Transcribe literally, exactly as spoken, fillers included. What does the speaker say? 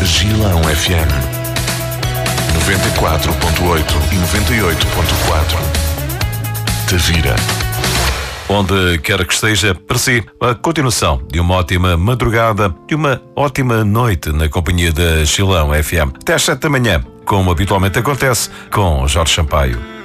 Gilão F M noventa e quatro ponto oito e noventa e oito ponto quatro. Tavira. Onde quer que esteja, para si, a continuação de uma ótima madrugada, de uma ótima noite na companhia da Gilão F M. Até às sete da manhã, como habitualmente acontece, com Jorge Sampaio.